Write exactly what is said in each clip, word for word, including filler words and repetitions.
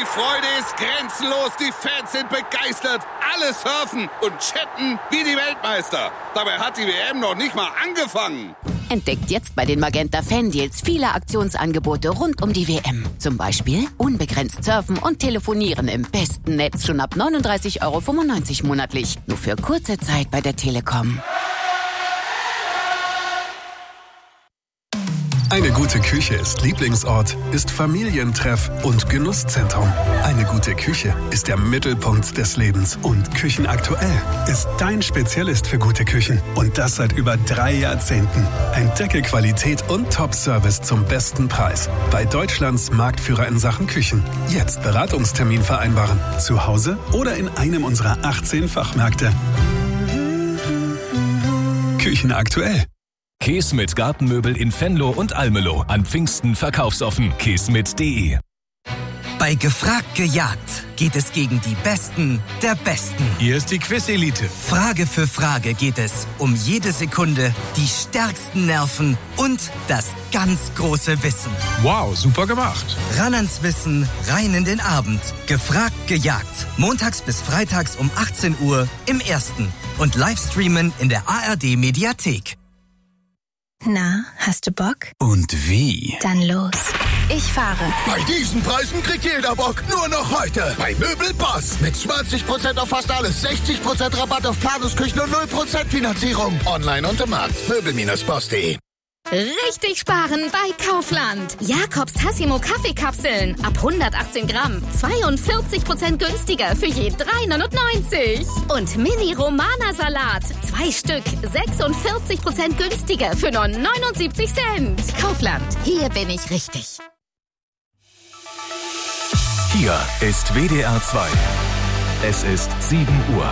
Die Freude ist grenzenlos, die Fans sind begeistert, alle surfen und chatten wie die Weltmeister. Dabei hat die W M noch nicht mal angefangen. Entdeckt jetzt bei den Magenta Fan-Deals viele Aktionsangebote rund um die W M. Zum Beispiel unbegrenzt surfen und telefonieren im besten Netz schon ab neununddreißig Euro fünfundneunzig monatlich. Nur für kurze Zeit bei der Telekom. Eine gute Küche ist Lieblingsort, ist Familientreff und Genusszentrum. Eine gute Küche ist der Mittelpunkt des Lebens. Und Küchenaktuell ist dein Spezialist für gute Küchen. Und das seit über drei Jahrzehnten. Entdecke Qualität und Top-Service zum besten Preis. Bei Deutschlands Marktführer in Sachen Küchen. Jetzt Beratungstermin vereinbaren. Zu Hause oder in einem unserer achtzehn Fachmärkte. Küchenaktuell. Keesmit Gartenmöbel in Venlo und Almelo. An Pfingsten verkaufsoffen. keesmit punkt de. Bei Gefragt gejagt geht es gegen die Besten der Besten. Hier ist die Quiz-Elite. Frage für Frage geht es um jede Sekunde, die stärksten Nerven und das ganz große Wissen. Wow, super gemacht. Ran ans Wissen, rein in den Abend. Gefragt gejagt. Montags bis freitags um achtzehn Uhr im Ersten. Und Livestreamen in der A R D-Mediathek. Na, hast du Bock? Und wie? Dann los. Ich fahre. Bei diesen Preisen kriegt jeder Bock. Nur noch heute. Bei Möbelboss. Mit zwanzig Prozent auf fast alles. sechzig Prozent Rabatt auf Planungsküchen und null Prozent Finanzierung. Online und im Markt. Möbel Bindestrich boss punkt de. Richtig sparen bei Kaufland. Jakobs Tassimo Kaffeekapseln ab hundertachtzehn Gramm. zweiundvierzig Prozent günstiger für je drei neunundneunzig. Und Mini Romana Salat. Zwei Stück. sechsundvierzig Prozent günstiger für nur neunundsiebzig Cent. Kaufland. Hier bin ich richtig. Hier ist W D R zwei. Es ist sieben Uhr.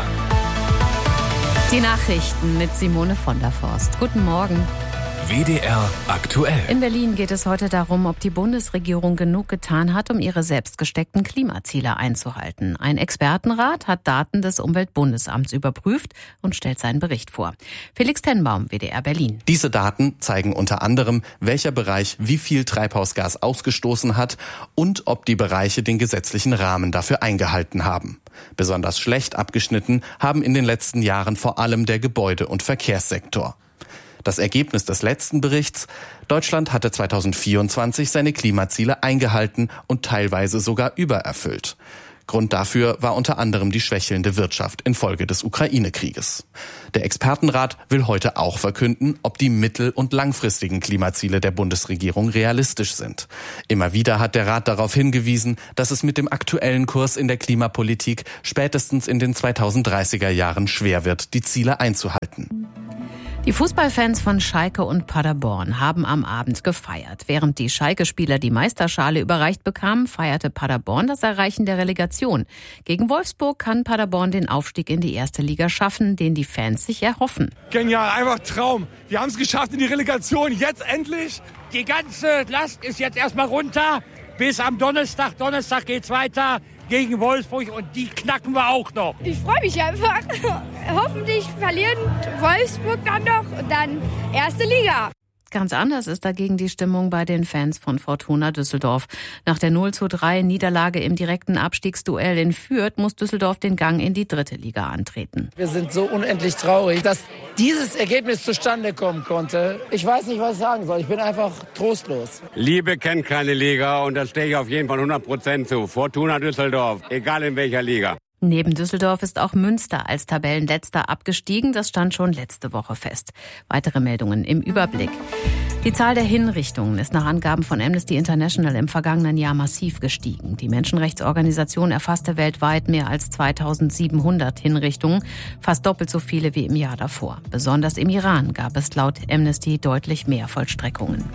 Die Nachrichten mit Simone von der Forst. Guten Morgen. W D R aktuell. In Berlin geht es heute darum, ob die Bundesregierung genug getan hat, um ihre selbst gesteckten Klimaziele einzuhalten. Ein Expertenrat hat Daten des Umweltbundesamts überprüft und stellt seinen Bericht vor. Felix Tenbaum, W D R Berlin. Diese Daten zeigen unter anderem, welcher Bereich wie viel Treibhausgas ausgestoßen hat und ob die Bereiche den gesetzlichen Rahmen dafür eingehalten haben. Besonders schlecht abgeschnitten haben in den letzten Jahren vor allem der Gebäude- und Verkehrssektor. Das Ergebnis des letzten Berichts: Deutschland hatte zweitausendvierundzwanzig seine Klimaziele eingehalten und teilweise sogar übererfüllt. Grund dafür war unter anderem die schwächelnde Wirtschaft infolge des Ukraine-Krieges. Der Expertenrat will heute auch verkünden, ob die mittel- und langfristigen Klimaziele der Bundesregierung realistisch sind. Immer wieder hat der Rat darauf hingewiesen, dass es mit dem aktuellen Kurs in der Klimapolitik spätestens in den zweitausenddreißiger Jahren schwer wird, die Ziele einzuhalten. Die Fußballfans von Schalke und Paderborn haben am Abend gefeiert. Während die Schalke-Spieler die Meisterschale überreicht bekamen, feierte Paderborn das Erreichen der Relegation. Gegen Wolfsburg kann Paderborn den Aufstieg in die erste Liga schaffen, den die Fans sich erhoffen. Genial, einfach Traum. Wir haben es geschafft in die Relegation, jetzt endlich. Die ganze Last ist jetzt erstmal runter. Bis am Donnerstag. Donnerstag geht's weiter gegen Wolfsburg und die knacken wir auch noch. Ich freue mich einfach. Hoffentlich verlieren Wolfsburg dann noch und dann erste Liga. Ganz anders ist dagegen die Stimmung bei den Fans von Fortuna Düsseldorf. Nach der null zu drei Niederlage im direkten Abstiegsduell in Fürth muss Düsseldorf den Gang in die dritte Liga antreten. Wir sind so unendlich traurig, dass dieses Ergebnis zustande kommen konnte. Ich weiß nicht, was ich sagen soll. Ich bin einfach trostlos. Liebe kennt keine Liga und da stehe ich auf jeden Fall hundert Prozent zu. Fortuna Düsseldorf, egal in welcher Liga. Neben Düsseldorf ist auch Münster als Tabellenletzter abgestiegen. Das stand schon letzte Woche fest. Weitere Meldungen im Überblick. Die Zahl der Hinrichtungen ist nach Angaben von Amnesty International im vergangenen Jahr massiv gestiegen. Die Menschenrechtsorganisation erfasste weltweit mehr als zweitausendsiebenhundert Hinrichtungen, fast doppelt so viele wie im Jahr davor. Besonders im Iran gab es laut Amnesty deutlich mehr Vollstreckungen.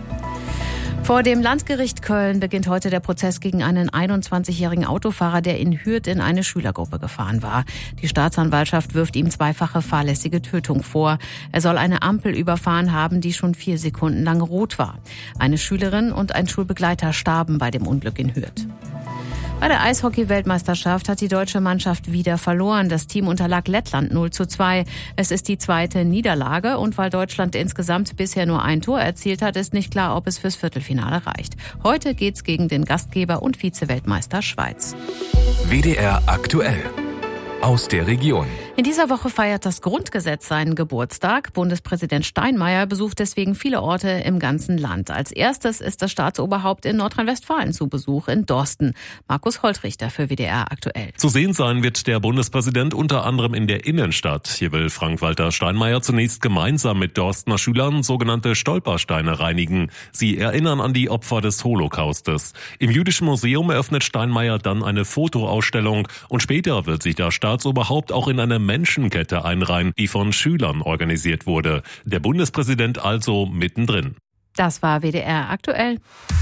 Vor dem Landgericht Köln beginnt heute der Prozess gegen einen einundzwanzigjährigen Autofahrer, der in Hürth in eine Schülergruppe gefahren war. Die Staatsanwaltschaft wirft ihm zweifache fahrlässige Tötung vor. Er soll eine Ampel überfahren haben, die schon vier Sekunden lang rot war. Eine Schülerin und ein Schulbegleiter starben bei dem Unglück in Hürth. Bei der Eishockey-Weltmeisterschaft hat die deutsche Mannschaft wieder verloren. Das Team unterlag Lettland null zu zwei. Es ist die zweite Niederlage und weil Deutschland insgesamt bisher nur ein Tor erzielt hat, ist nicht klar, ob es fürs Viertelfinale reicht. Heute geht's gegen den Gastgeber und Vize-Weltmeister Schweiz. W D R aktuell. Aus der Region. In dieser Woche feiert das Grundgesetz seinen Geburtstag. Bundespräsident Steinmeier besucht deswegen viele Orte im ganzen Land. Als erstes ist das Staatsoberhaupt in Nordrhein-Westfalen zu Besuch in Dorsten. Markus Holtrichter für W D R aktuell. Zu sehen sein wird der Bundespräsident unter anderem in der Innenstadt. Hier will Frank-Walter Steinmeier zunächst gemeinsam mit Dorstener Schülern sogenannte Stolpersteine reinigen. Sie erinnern an die Opfer des Holocaustes. Im Jüdischen Museum eröffnet Steinmeier dann eine Fotoausstellung und später wird sich der Staatsoberhaupt auch in eine Menschenkette einreihen, die von Schülern organisiert wurde. Der Bundespräsident also mittendrin. Das war W D R aktuell.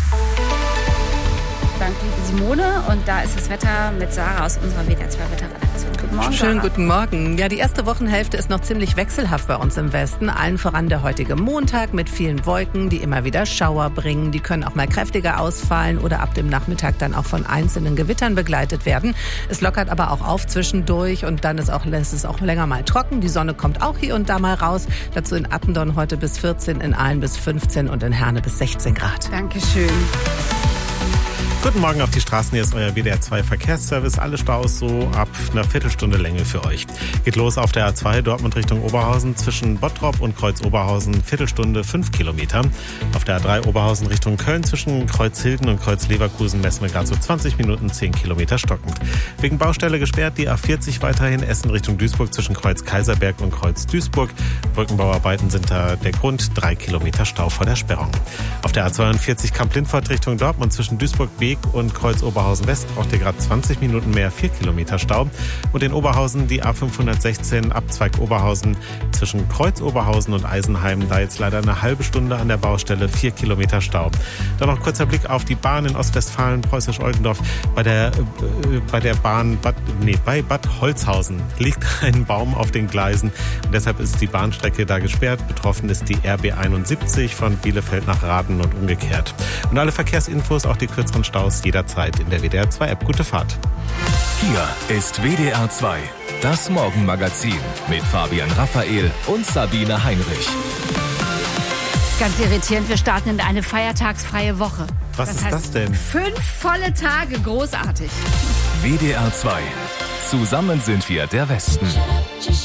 Danke, Simone. Und da ist das Wetter mit Sarah aus unserer W D R zwei Wetterredaktion. Guten Morgen, Schönen Sarah. Guten Morgen. Ja, die erste Wochenhälfte ist noch ziemlich wechselhaft bei uns im Westen. Allen voran der heutige Montag mit vielen Wolken, die immer wieder Schauer bringen. Die können auch mal kräftiger ausfallen oder ab dem Nachmittag dann auch von einzelnen Gewittern begleitet werden. Es lockert aber auch auf zwischendurch und dann ist auch, lässt es auch länger mal trocken. Die Sonne kommt auch hier und da mal raus. Dazu in Attendorn heute bis vierzehn, in Aalen bis fünfzehn und in Herne bis sechzehn Grad. Dankeschön. Guten Morgen auf die Straßen, hier ist euer W D R zwei Verkehrsservice. Alle Staus so ab einer Viertelstunde Länge für euch. Geht los auf der A zwei Dortmund Richtung Oberhausen zwischen Bottrop und Kreuz Oberhausen, Viertelstunde fünf Kilometer. Auf der A drei Oberhausen Richtung Köln zwischen Kreuz Hilden und Kreuz Leverkusen messen wir gerade so zwanzig Minuten, zehn Kilometer stockend. Wegen Baustelle gesperrt die A vierzig weiterhin Essen Richtung Duisburg zwischen Kreuz Kaiserberg und Kreuz Duisburg. Brückenbauarbeiten sind da der Grund, drei Kilometer Stau vor der Sperrung. Auf der A zweiundvierzig Kamp-Lindfort Richtung Dortmund zwischen Duisburg-Beek und Kreuz Oberhausen West braucht ihr gerade zwanzig Minuten mehr, vier Kilometer Stau. Und in Oberhausen die A fünfhundertsechzehn Abzweig Oberhausen zwischen Kreuz Oberhausen und Eisenheim. Da jetzt leider eine halbe Stunde an der Baustelle, vier Kilometer Stau. Dann noch kurzer Blick auf die Bahn in Ostwestfalen, Preußisch-Oldendorf. Bei der, äh, bei der Bahn Bad, nee, bei Bad Holzhausen liegt ein Baum auf den Gleisen. Und deshalb ist die Bahnstrecke da gesperrt. Betroffen ist die R B einundsiebzig von Bielefeld nach Raden und umgekehrt. Und alle Verkehrsinfos, auch die kürzeren Staus, jederzeit in der W D R zwei App. Gute Fahrt. Hier ist W D R zwei, das Morgenmagazin mit Fabian Raphael und Sabine Heinrich. Ganz irritierend, wir starten in eine feiertagsfreie Woche. Was das ist heißt, das denn? Fünf volle Tage, großartig. W D R zwei. Zusammen sind wir der Westen.